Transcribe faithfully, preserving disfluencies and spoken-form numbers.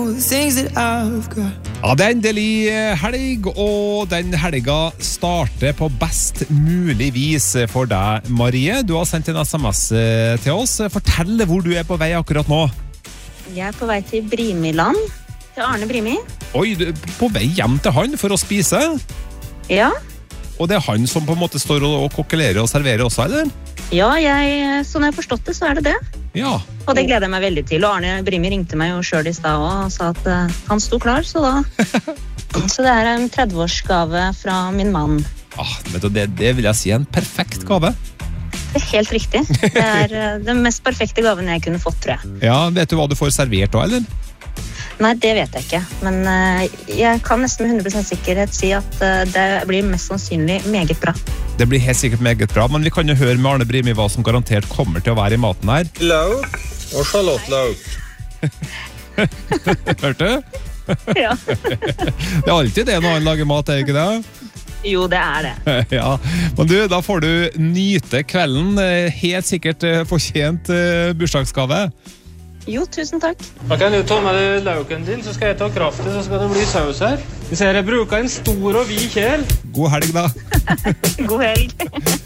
know the things that I've got. Ja, det er endelig helg, og den helga starter på best mulig vis for deg, Marie. Du har sendt en sms til oss. Fortell hvor du er på vei akkurat nå. Jeg er på vei til Brimiland, til Arne Brimi. Oi, du er på vei hjem til han for å spise? Ja. Og det er han som på en måte står og kokkelerer og serverer også, eller? Ja, jeg, sånn jeg har forstått det, så er det det. Ja. Og det gleder jeg meg veldig til. Og Arne Brimi ringte meg jo selv i sted og sa at uh, han sto klar, så da... så det er en tredve-årsgave fra min mann. Ah, vet du, det, det vil jeg si er en perfekt gave. Det er helt riktig. Det er uh, den mest perfekte gaven jeg kunne fått, tror jeg. Ja, vet du hva du får servert da, eller? Nei, det vet jeg ikke. Men uh, jeg kan nesten med hundre prosent sikkerhet si at uh, det blir mest sannsynlig meget bra. Det blir helt sikkert meget bra, men vi kan jo høre med Arne Brimi hva som garantert kommer til å være i maten her. Lauk og sjalotlauk. Hørte du? Ja. Det er alltid det når han lager mat, er ikke det? Jo, det er det. Ja, men du, da får du nyte kvelden. Helt sikkert fortjent bursdagsgave. Jo, tusen takk. Da kan du ta med deg lauken din, så skal jeg ta kraften, så skal det bli saus her. Vi ser jeg bruker en stor og vid kjel. God helg da. God helg.